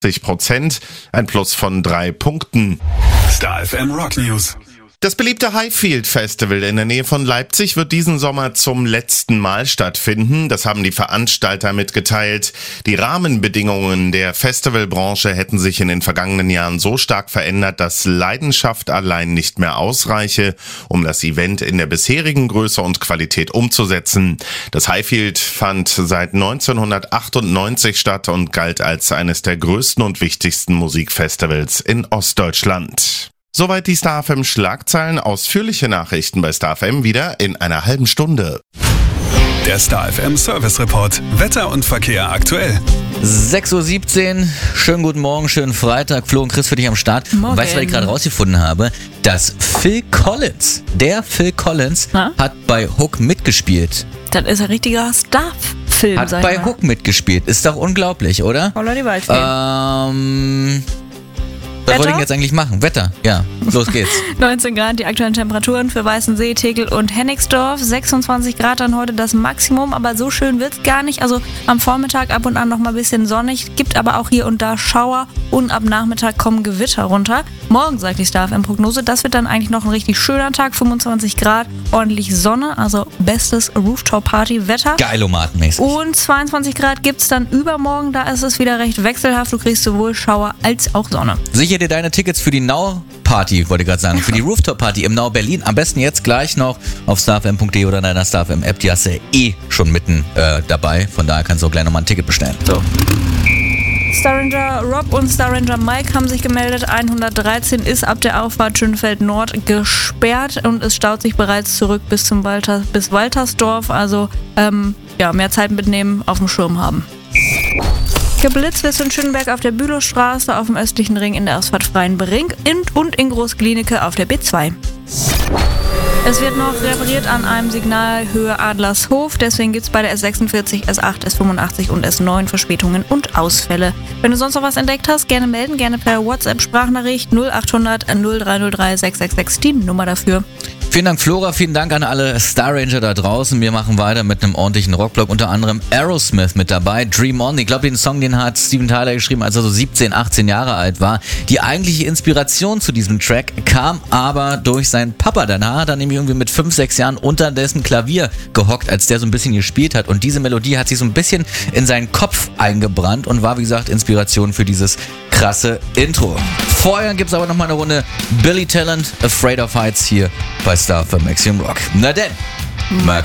80%, ein Plus von 3 Punkten. Star FM Rock News. Das beliebte Highfield Festival in der Nähe von Leipzig wird diesen Sommer zum letzten Mal stattfinden. Das haben die Veranstalter mitgeteilt. Die Rahmenbedingungen der Festivalbranche hätten sich in den vergangenen Jahren so stark verändert, dass Leidenschaft allein nicht mehr ausreiche, um das Event in der bisherigen Größe und Qualität umzusetzen. Das Highfield fand seit 1998 statt und galt als eines der größten und wichtigsten Musikfestivals in Ostdeutschland. Soweit die Star FM Schlagzeilen. Ausführliche Nachrichten bei Star FM wieder in einer halben Stunde. Der Star FM Service Report. Wetter und Verkehr aktuell. 6:17 Uhr, schönen guten Morgen, schönen Freitag. Flo und Chris für dich am Start. Morgen. Weißt du, was ich gerade rausgefunden habe? Dass Phil Collins, hat bei Hook mitgespielt. Das ist ein richtiger Star-Film, Hat sag ich bei mal. Hook mitgespielt. Ist doch unglaublich, oder? Holla die Waldfee. Was wollte ich jetzt eigentlich machen? Wetter, ja. Los geht's. 19 Grad die aktuellen Temperaturen für Weißensee, Tegel und Hennigsdorf. 26 Grad dann heute das Maximum, aber so schön wird's gar nicht. Also am Vormittag ab und an noch mal ein bisschen sonnig, gibt aber auch hier und da Schauer und ab Nachmittag kommen Gewitter runter. Morgen, sagt die Star FM Prognose, das wird dann eigentlich noch ein richtig schöner Tag. 25 Grad, ordentlich Sonne, also bestes Rooftop-Party-Wetter. Geilomatenmäßig. Und 22 Grad gibt's dann übermorgen, da ist es wieder recht wechselhaft. Du kriegst sowohl Schauer als auch Sonne. Sicher dir deine Tickets für die Now-Party, wollte ich gerade sagen, für die Rooftop-Party im Now Berlin. Am besten jetzt gleich noch auf starfm.de oder in deiner Star FM App. Die hast du schon mitten dabei. Von daher kannst du auch gleich nochmal ein Ticket bestellen. So. Star Ranger Rob und Star Ranger Mike haben sich gemeldet. 113 ist ab der Auffahrt Schönfeld Nord gesperrt und es staut sich bereits zurück bis Waltersdorf. Also mehr Zeit mitnehmen, auf dem Schirm haben. Geblitzt wirst du in Schönberg auf der Bülowstraße, auf dem östlichen Ring in der ausfahrtfreien Brink und in Großklinike auf der B2. Es wird noch repariert an einem Signal Höhe Adlershof, deswegen gibt es bei der S46, S8, S85 und S9 Verspätungen und Ausfälle. Wenn du sonst noch was entdeckt hast, gerne melden, gerne per WhatsApp-Sprachnachricht 0800 0303 666, die Nummer dafür. Vielen Dank, Flora. Vielen Dank an alle Star Ranger da draußen. Wir machen weiter mit einem ordentlichen Rockblock. Unter anderem Aerosmith mit dabei. Dream On. Ich glaube, den Song, den hat Steven Tyler geschrieben, als er so 17, 18 Jahre alt war. Die eigentliche Inspiration zu diesem Track kam aber durch seinen Papa. Danach hat er nämlich irgendwie mit 5, 6 Jahren unter dessen Klavier gehockt, als der so ein bisschen gespielt hat. Und diese Melodie hat sich so ein bisschen in seinen Kopf eingebrannt und war, wie gesagt, Inspiration für dieses krasse Intro. Vorher gibt es aber nochmal eine Runde Billy Talent, Afraid of Heights hier bei Star für Maximum Rock. Na denn,